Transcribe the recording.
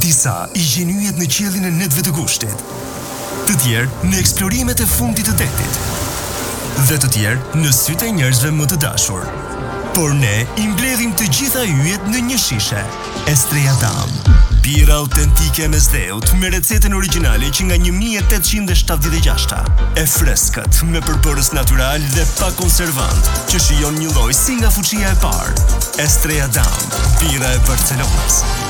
Disa i gjenyjet në qiellin e netëve të kushtit, të tjerë në eksplorimet e fundit të detit, dhe të tjerë në sytë e njerëzve më të dashur. Por ne i mbledhim të gjitha yjet në një shishe. Estrella Damm, bira autentike me zdheut me recetën origjinale që nga 1876. E freskët me përbërës natyral dhe pa konservant, që shijon një lloj si nga fuqia e parë. Estrella Damm, bira e Barcelonës.